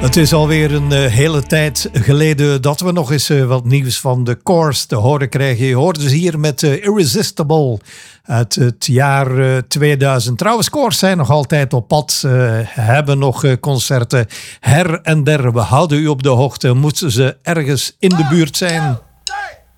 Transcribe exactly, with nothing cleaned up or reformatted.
Het is alweer een uh, hele tijd geleden dat we nog eens uh, wat nieuws van de Corrs te horen krijgen. Je hoorde ze hier met uh, Irresistible uit het jaar uh, tweeduizend. Trouwens, Corrs zijn nog altijd op pad, uh, hebben nog uh, concerten her en der. We houden u op de hoogte, moeten ze ergens in de buurt zijn.